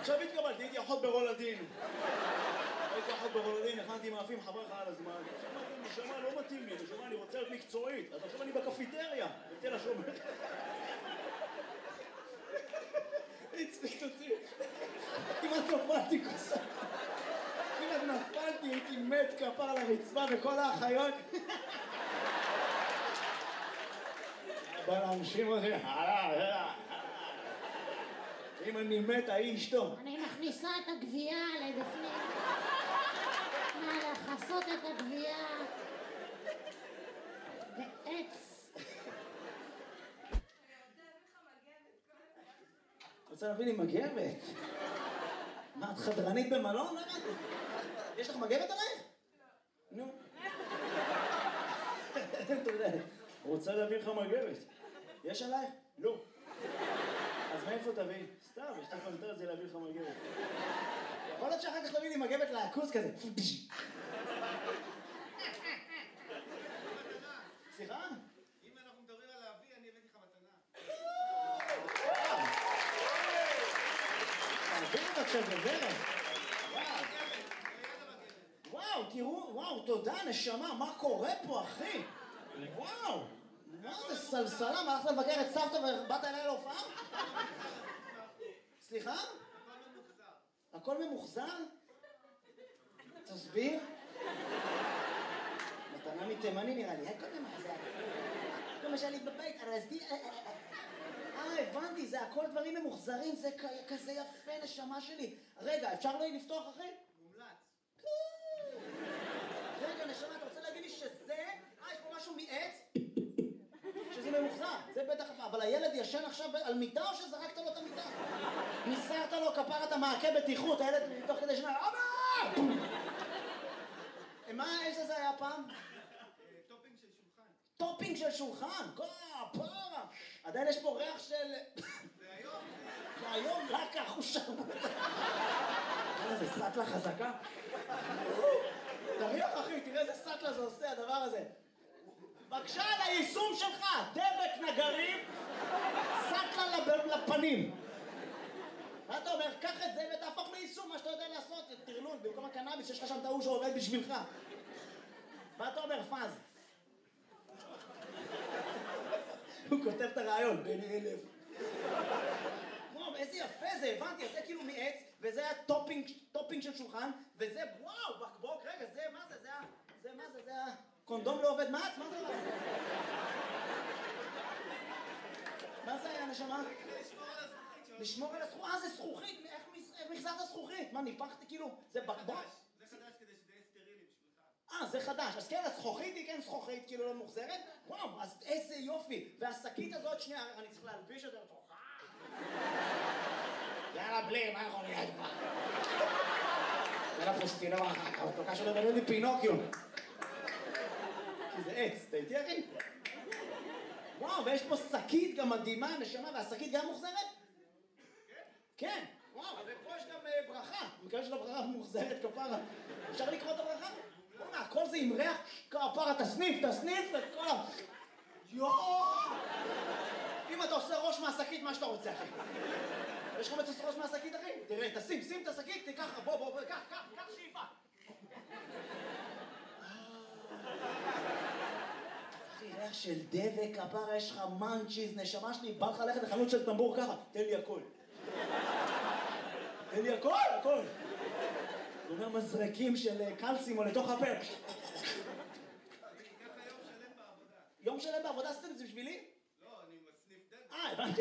עכשיו התקבלתי, הייתי אחות ברולדין. הייתי אחות ברולדין, הכנתי מאפים חברך על הזמן. שמעתי, נשמה לא מתאים לי, נשמה אני רוצה להיות מקצועית. אז עכשיו אני בקפיטריה, בתל השומר. הצחיק אותי. כמעט נפלתי כוסה. כמעט נפלתי, הייתי מת כפר על הרצפה וכל האחיות. בא להנשים אותי, אם אני מת, ההיא אשתו. אני מכניסה את הגבייה לבפנים. לכסות את הגבייה. בעץ. רוצה להביא לי מגבת? מה, את חדרנית במלון? יש לך מגבת עלייך? נו. רוצה להביא לך מגבת. יש עלייך? לא. אז מאיפה תביא? סתם, יש לך פנטר את זה להביא לך מגבת. יכול להיות שאחר כך תביא לי מגבת לעכוס כזה. סליחה? אם אנחנו מדברים על להביא, אני הבאתי לך מתנה. תעביר את עכשיו בדרך. וואו, תראו, וואו, תודה, נשמה, מה קורה פה, אחי? וואו, מה זה סלסלה? מה הלכת לבקר את סבתא ובאת אליי להופעה? סליחה? הכל ממוחזר? תסביר? מתנה מתימני נראה לי, הכל ממוחזר. למשל לי בבית, ארזתי... הבנתי, זה הכל דברים ממוחזרים, זה כזה יפה, נשמה שלי. רגע, אפשר לא לפתוח אחי? מומלץ. רגע, נשמה, אתה רוצה להגיד לי שזה... יש פה משהו מעץ? שזה ממוחזר, זה בטח... אבל הילד ישן עכשיו על מיטה או שזרקת לו את המיטה? ניסרת לו כפרת המעקה בטיחות, הילד תוך כדי שנה... אבא! מה, איזה זה היה פעם? טופינג של שולחן. טופינג של שולחן? כפרה! עדיין יש פה ריח של... והיום? והיום רק כך הוא שרמוט. זה סטלה חזקה. תריח אחי, תראה איזה סטלה זה עושה הדבר הזה. בבקשה על היישום שלך, דבק נגרים, סטלה לפנים. מה אתה אומר? קח את זה ותהפוך ליישום מה שאתה יודע לעשות, תרלול, במקום הקנאביס שיש לך שם טעו שעובד בשבילך. מה אתה אומר, פאז? הוא כותב את הרעיון, בין 1000. וואו, איזה יפה זה, הבנתי, זה כאילו מעץ, וזה היה טופינג של שולחן, וזה, וואו, בקבוק, רגע, זה, מה זה, זה מה זה, זה הקונדום לא עובד מעץ, מה זה? מה זה היה, נשמה? לשמור על הזכוכית, זה זכוכית, איך מחזרת זכוכית? מה, ניפחתי כאילו, זה בקבוק? זה חדש כדי שזה יהיה סטרילי בשבילך. זה חדש, אז כן, הזכוכית היא כן זכוכית, כאילו לא מוחזרת? וואו, אז איזה יופי, והשקית הזאת, שנייה, אני צריך להלביש את זה לתוכה. יאללה, בלי, מה יכול להיות פה? יאללה, פוסטינו, התוקה שלו בנו לי פינוקיו. כי זה עץ, אתה איתי אחי? וואו, ויש פה שקית גם מדהימה, נשמה, והשקית גם מוחזרת? כן, וואו, ופה יש גם ברכה, מקווה של הברכה מוחזרת כפרה. אפשר לקרוא את הברכה? בוא'נה, הכל זה עם ריח כפרה, תסניף את כל ה... יואו! אם אתה עושה ראש מהשקית, מה שאתה רוצה, אחי. יש לך מצוס ראש מהשקית, אחי? תראה, שים את השקית, תיקח, בוא, קח שאיפה. אחי, ריח של דבק, כפרה, יש לך מנצ'יז, נשמה שלי, בא לך ללכת לחנות של טמבור ככה, תן לי הכל. תן לי הכל. זה אומר מזרקים של קלסים או לתוך הפה. יום שלם בעבודה עשיתם את זה בשבילי? לא, אני מסניף דלת. הבנתי.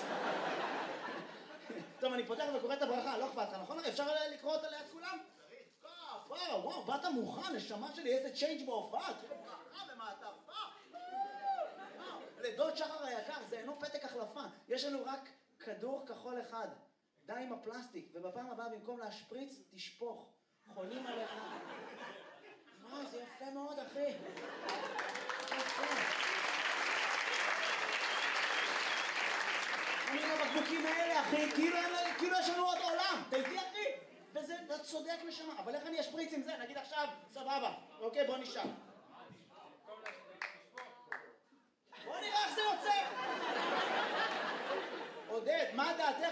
טוב, אני פותח וקורא את הברכה, לא אכפת לך, נכון? אפשר לקרוא אותה ליד כולם? וואו, באת מוכן, נשמה שלי, איזה צ'יינג' בהופעה, כאילו ברכה במעטפה. לדוד שחר היקר, זה אינו פתק החלפה, יש לנו רק כדור כחול אחד, די עם הפלסטיק, ובפעם הבאה במקום להשפריץ, תשפוך, חולים עליך. וואו, זה יפה מאוד, אחי. אני בבקבוקים האלה, אחי, כאילו יש לנו עוד עולם, אתה איתי, אחי? וזה, אתה צודק נשמה, אבל איך אני אשפריץ עם זה? נגיד עכשיו, סבבה, אוקיי, בוא נשאר. בוא נראה איך זה יוצא. עודד, מה דעתך?